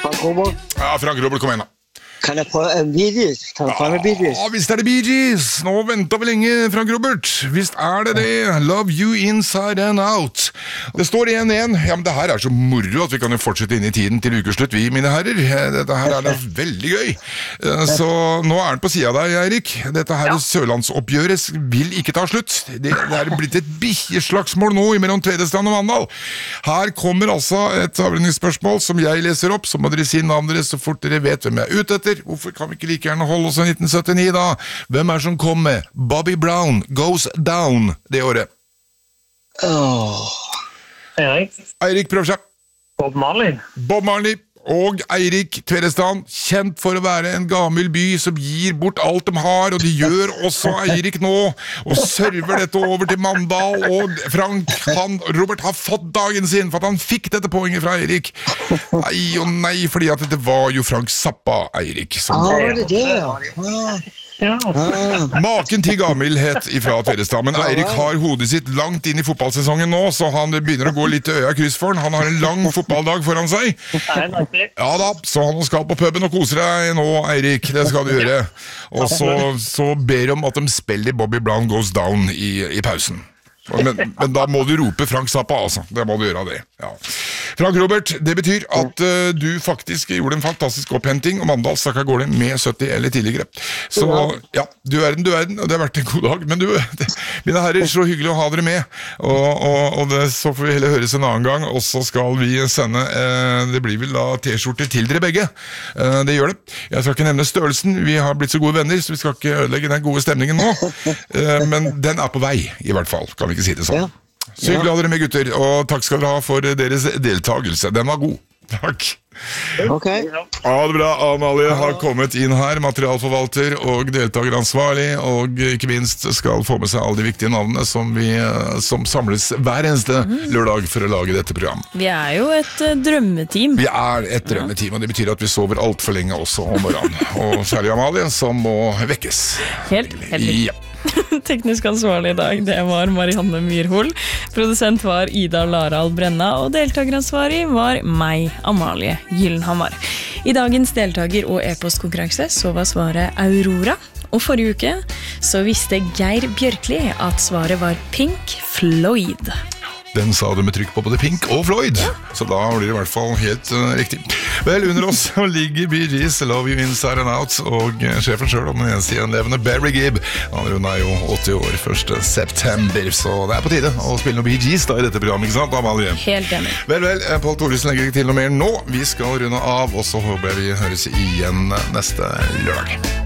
Frank Robert. Ja, Frank Robert, kom igjen da. Kan jeg prøve en Bee Gees? Kan jeg prøve Bee Gees? Ja, visst det Bee Gees. Nå venter vi lenge, Frank Robert. Visst det. Love you inside and out. Det står 1-1. Ja, men det her så moro at vi kan jo fortsette inn i tiden til ukeslutt, vi, mine herrer. Dette her da veldig gøy. Så nå den på siden av deg, Eirik. Dette her Sørlandsoppgjøret vil ikke ta slutt. Det blitt et bikkjeslagsmål nå mellom Tvedestrand og Mandal. Her kommer altså et avrenningsspørsmål som jeg leser opp, så må dere si navnet deres så fort dere vet hvem jeg ute etter. Hvorfor kan vi ikke like gjerne holde oss i 1979 da? Hvem som kom med Bobby Brown Goes Down det året? Eirik prøver seg. Bob Marley. Bob Marley og Eirik Tvedestrand, kjent for å være en gammel by som gir bort alt de har, og de gjør også Eirik nå, og server dette over til Mandal, og Frank, Robert har fått dagen sin, for at han fikk dette poenget fra Eirik. Nei og nei, fordi at det var jo Frank Zappa, Eirik, som var det? Maken til gammelhet ifra Tvedestrand, men Eirik har hodet sitt langt inn i fotballsesongen nå, så han begynner å gå litt til øya kryss for han. Han har en lang fotballdag foran seg. Ja da, så han skal på puben og kose deg nå, Eirik, det skal du gjøre. Og så ber om at de spiller Bobby Brown Goes Down i pausen. Men da må du rope Frank Zappa, altså. Det må du gjøre det. Ja. Frank Robert, det betyr at du faktisk gjorde en fantastisk opphenting, og Mandal stakk av gårde med 70 eller tidligere. Så ja, du er den, og det har vært en god dag. Men mine herrer, så hyggelig å ha dere med. Og så får vi heller høres en annen gang, og så skal vi sende, det blir vel da t-skjorter til dere begge. Det gjør det. Jeg skal ikke nevne størrelsen, vi har blitt så gode venner, så vi skal ikke ødelegge den gode stemningen nå. Men den på vei, i hvert fall, kan vi ikke si det sånn. Så hyggelig å ha dere med, gutter, og takk skal dere ha for deres deltagelse. Den var god. Takk. Ok. Ja, det er bra. Amalie har kommet inn her, materialforvalter og deltakeransvarlig, og ikke minst skal få med seg alle de viktige navnene som samles hver eneste lørdag for å lage dette program. Vi jo et drømmeteam. Vi et drømmeteam, og det betyr at vi sover alt for lenge også om morgenen. Og særlig Amalie, som må vekkes. Helt Ja. Teknisk ansvarlig i dag, det var Marianne Myrhol. Produsent var Ida Larald Brenna, og deltakeransvarlig var meg, Amalie Gyllenhammar. I dagens deltaker- og e-postkonkurranse så var svaret Aurora. Og forrige uke så visste Geir Bjørkli at svaret var Pink Floyd. Den sa du med trykk på både Pink og Floyd, så da blir det i hvert fall helt riktig. Vel, under oss ligger Bee Gees, Love You Inside and Out, og sjefen selv, den eneste gjenlevende Barry Gibb. Hun jo 80 år 1. september, så det på tide å spille noe Bee Gees da i dette programmet, ikke sant, Amalie? Helt enig. Vel, Paul Thoresen legger ikke til noe mer nå. Vi skal runde av, og så håper jeg vi høres igjen neste lørdag.